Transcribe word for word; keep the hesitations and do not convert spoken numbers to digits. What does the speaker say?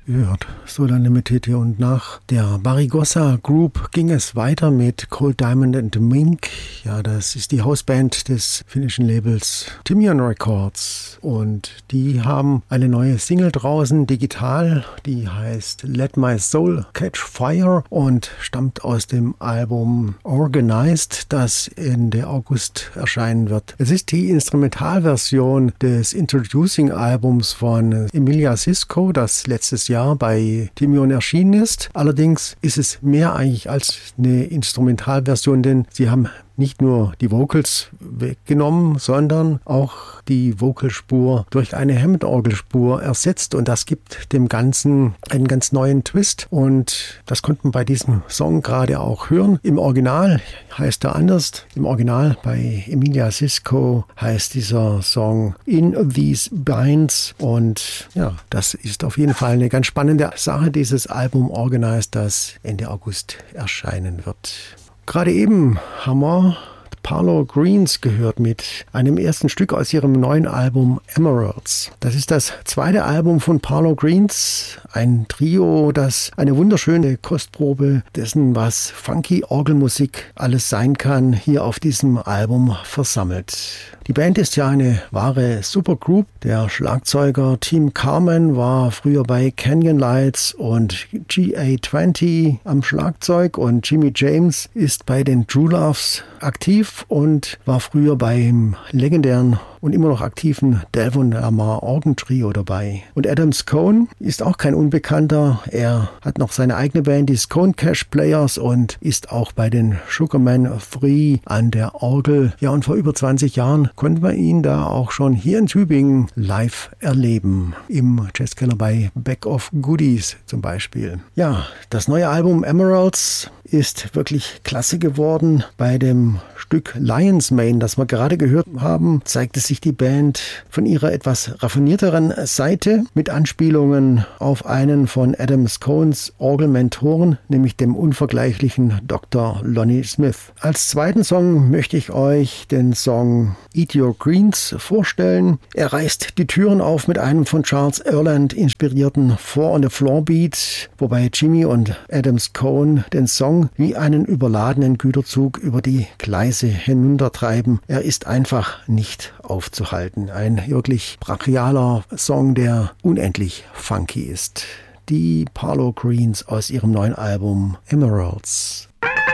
gehört. Solar Limited hier, und nach der Barigossa Group ging es weiter mit Cold Diamond and Mink. Ja, das ist die Hausband des finnischen Labels Timian Records, und die haben eine neue Single draußen, digital, die heißt Let My Soul Catch Fire und stammt aus dem Album Organized, das Ende August erscheinen wird. Es ist die Instrumentalversion des Introducing-Albums von Emilia Sisko, das letztes Jahr bei Timian erschienen ist. Allerdings ist es mehr eigentlich als eine Instrumentalversion, denn sie haben nicht nur die Vocals weggenommen, sondern auch die Vocalspur durch eine Hammond-Orgelspur ersetzt, und das gibt dem Ganzen einen ganz neuen Twist, und das konnte man bei diesem Song gerade auch hören. Im Original heißt er anders. Im Original bei Emilia Sisko heißt dieser Song In These Binds, und ja, das ist auf jeden Fall eine ganz spannende Sache, dieses Album Organized, das Ende August erscheinen wird. Gerade eben haben wir Parlour Greens gehört mit einem ersten Stück aus ihrem neuen Album Emeralds. Das ist das zweite Album von Parlour Greens, ein Trio, das eine wunderschöne Kostprobe dessen, was funky Orgelmusik alles sein kann, hier auf diesem Album versammelt. Die Band ist ja eine wahre Supergroup. Der Schlagzeuger Tim Carman war früher bei Canyon Lights und G A zwanzig am Schlagzeug, und Jimmy James ist bei den True Loves aktiv und war früher beim legendären und immer noch aktiven Delvon Lamar Organ Trio dabei. Und Adam Scone ist auch kein Unbekannter. Er hat noch seine eigene Band, die Scone Cash Players, und ist auch bei den Sugarman drei an der Orgel. Ja, und vor über zwanzig Jahren konnte man ihn da auch schon hier in Tübingen live erleben. Im Jazzkeller bei Back of Goodies zum Beispiel. Ja, das neue Album Emeralds ist wirklich klasse geworden. Bei dem Stück Lion's Mane, das wir gerade gehört haben, zeigte sich die Band von ihrer etwas raffinierteren Seite mit Anspielungen auf einen von Adam Scones Orgelmentoren, nämlich dem unvergleichlichen Doktor Lonnie Smith. Als zweiten Song möchte ich euch den Song Eat Your Greens vorstellen. Er reißt die Türen auf mit einem von Charles Earland inspirierten Four on the Floor Beat, wobei Jimmy und Adam Scone den Song wie einen überladenen Güterzug über die Gleise hinuntertreiben. Er ist einfach nicht aufzuhalten. Ein wirklich brachialer Song, der unendlich funky ist. Die Parlour Greens aus ihrem neuen Album Emeralds.